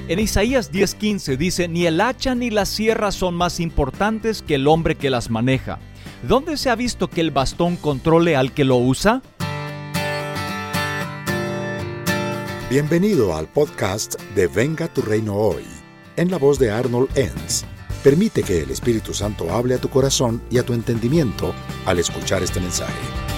En Isaías 10:15 dice: ni el hacha ni la sierra son más importantes que el hombre que las maneja. ¿Dónde se ha visto que el bastón controle al que lo usa? Bienvenido al podcast de Venga tu Reino Hoy, en la voz de Arnold Enns. Permite que el Espíritu Santo hable a tu corazón y a tu entendimiento al escuchar este mensaje.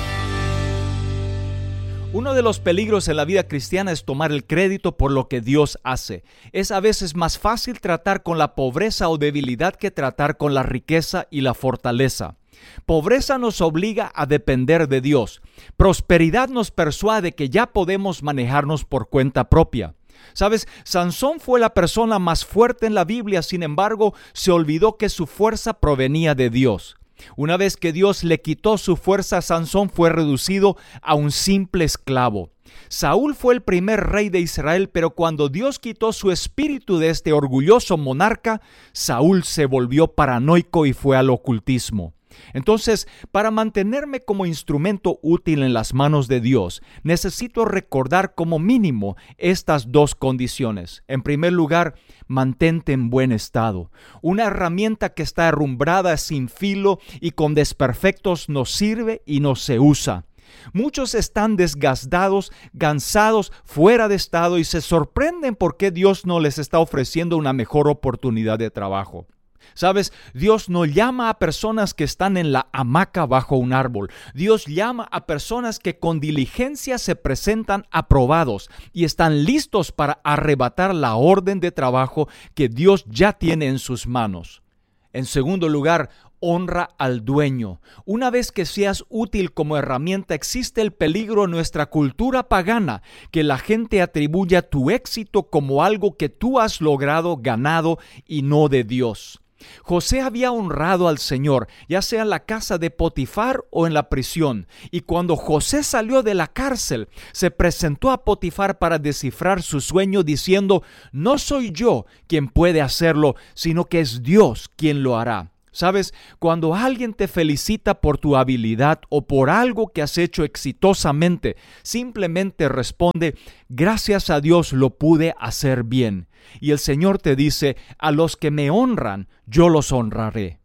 Uno de los peligros en la vida cristiana es tomar el crédito por lo que Dios hace. Es a veces más fácil tratar con la pobreza o debilidad que tratar con la riqueza y la fortaleza. Pobreza nos obliga a depender de Dios. Prosperidad nos persuade que ya podemos manejarnos por cuenta propia. ¿Sabes? Sansón fue la persona más fuerte en la Biblia, sin embargo, se olvidó que su fuerza provenía de Dios. Una vez que Dios le quitó su fuerza, Sansón fue reducido a un simple esclavo. Saúl fue el primer rey de Israel, pero cuando Dios quitó su espíritu de este orgulloso monarca, Saúl se volvió paranoico y fue al ocultismo. Entonces, para mantenerme como instrumento útil en las manos de Dios, necesito recordar como mínimo estas dos condiciones. En primer lugar, mantente en buen estado. Una herramienta que está herrumbrada, sin filo y con desperfectos no sirve y no se usa. Muchos están desgastados, cansados, fuera de estado y se sorprenden por qué Dios no les está ofreciendo una mejor oportunidad de trabajo. ¿Sabes? Dios no llama a personas que están en la hamaca bajo un árbol. Dios llama a personas que con diligencia se presentan aprobados y están listos para arrebatar la orden de trabajo que Dios ya tiene en sus manos. En segundo lugar, honra al dueño. Una vez que seas útil como herramienta, existe el peligro en nuestra cultura pagana que la gente atribuya tu éxito como algo que tú has logrado, ganado y no de Dios. José había honrado al Señor, ya sea en la casa de Potifar o en la prisión, y cuando José salió de la cárcel, se presentó a Potifar para descifrar su sueño diciendo: no soy yo quien puede hacerlo, sino que es Dios quien lo hará. ¿Sabes? Cuando alguien te felicita por tu habilidad o por algo que has hecho exitosamente, simplemente responde: gracias a Dios lo pude hacer bien. Y el Señor te dice: a los que me honran, yo los honraré.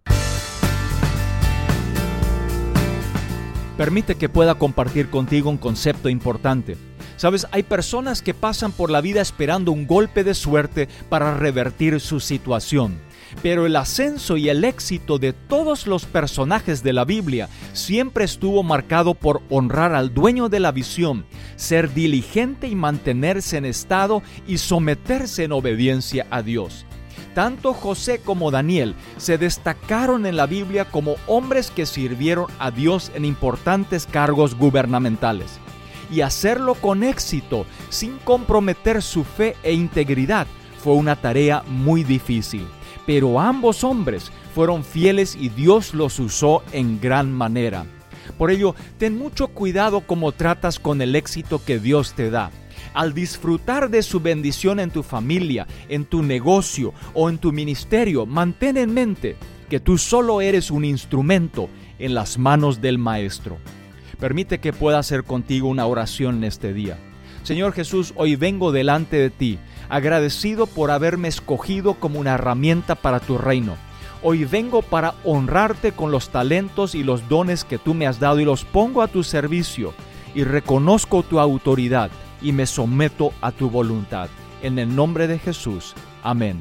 Permite que pueda compartir contigo un concepto importante. ¿Sabes? Hay personas que pasan por la vida esperando un golpe de suerte para revertir su situación. Pero el ascenso y el éxito de todos los personajes de la Biblia siempre estuvo marcado por honrar al dueño de la visión, ser diligente y mantenerse en estado y someterse en obediencia a Dios. Tanto José como Daniel se destacaron en la Biblia como hombres que sirvieron a Dios en importantes cargos gubernamentales. Y hacerlo con éxito, sin comprometer su fe e integridad, fue una tarea muy difícil. Pero ambos hombres fueron fieles y Dios los usó en gran manera. Por ello, ten mucho cuidado cómo tratas con el éxito que Dios te da. Al disfrutar de su bendición en tu familia, en tu negocio o en tu ministerio, mantén en mente que tú solo eres un instrumento en las manos del Maestro. Permite que pueda hacer contigo una oración en este día. Señor Jesús, hoy vengo delante de ti, agradecido por haberme escogido como una herramienta para tu reino. Hoy vengo para honrarte con los talentos y los dones que tú me has dado y los pongo a tu servicio y reconozco tu autoridad y me someto a tu voluntad. En el nombre de Jesús. Amén.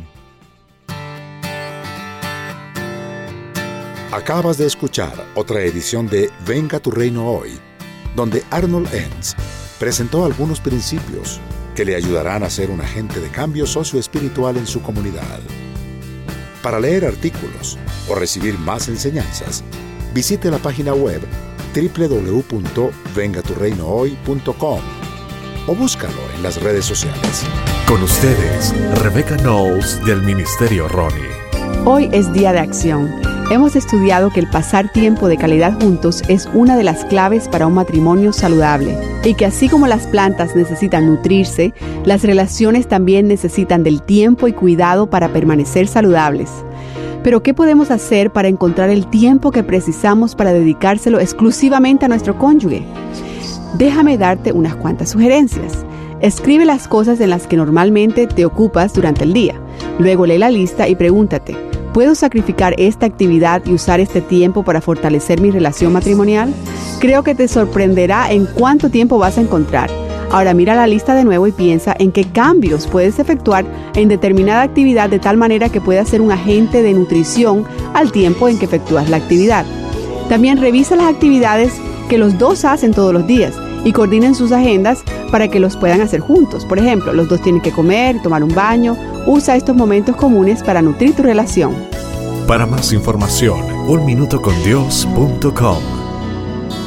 Acabas de escuchar otra edición de Venga tu Reino Hoy, donde Arnold Enns presentó algunos principios que le ayudarán a ser un agente de cambio socioespiritual en su comunidad. Para leer artículos o recibir más enseñanzas, visite la página web www.vengaturreinohoy.com o búscalo en las redes sociales. Con ustedes, Rebecca Knowles del Ministerio Ronnie. Hoy es Día de Acción. Hemos estudiado que el pasar tiempo de calidad juntos es una de las claves para un matrimonio saludable y que así como las plantas necesitan nutrirse, las relaciones también necesitan del tiempo y cuidado para permanecer saludables. Pero ¿qué podemos hacer para encontrar el tiempo que precisamos para dedicárselo exclusivamente a nuestro cónyuge? Déjame darte unas cuantas sugerencias. Escribe las cosas en las que normalmente te ocupas durante el día. Luego lee la lista y pregúntate, ¿puedo sacrificar esta actividad y usar este tiempo para fortalecer mi relación matrimonial? Creo que te sorprenderá en cuánto tiempo vas a encontrar. Ahora mira la lista de nuevo y piensa en qué cambios puedes efectuar en determinada actividad de tal manera que pueda ser un agente de nutrición al tiempo en que efectúas la actividad. También revisa las actividades que los dos hacen todos los días y coordinen sus agendas para que los puedan hacer juntos. Por ejemplo, los dos tienen que comer, tomar un baño. Usa estos momentos comunes para nutrir tu relación. Para más información, unminutocondios.com.